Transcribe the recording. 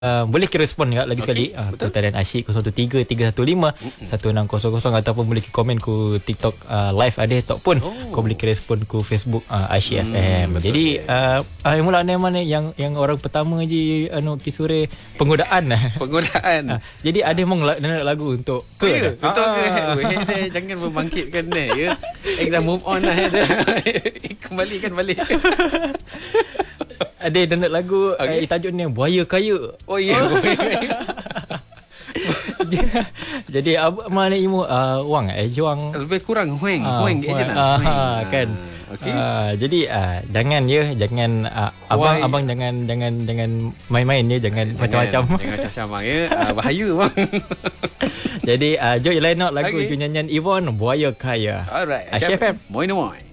boleh respon juga lagi sekali Tarian Asyik 0133151600 ataupun boleh komen ku TikTok live ada ataupun kau boleh respon ku Facebook Asyik FM. Jadi yang mula mana yang orang pertama je kisure penggodaan. Jadi ada memang lagu untuk untuk ke jangan membangkitkan ya. Dah move on lah. Kembalikan balik. Ada download lagu tajuk ni Buaya Kaya. Oh ya. Jadi mana imu wang juang lebih kurang huang je lah. Kan. Okey. Jadi jangan abang jangan main-main ya, jangan macam-macam. Jangan macam-macam ya. Bahaya bang. Jadi jom line out lagu nyanyian Yvonne Buaya Kaya. Alright. Asyik FM. Moi.